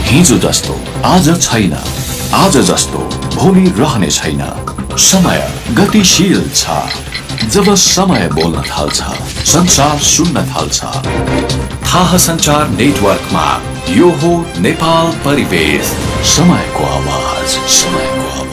हिजो जस्तो आज छैन, आज जस्तो भोलि रहने छैन। समय गतिशील छ। जब समय बोल्न थाल्छ, संसार सुन्न थाल्छ। थाहा संचार नेटवर्कमा यो हो नेपाल परिवेश। समयको आवाज, समयको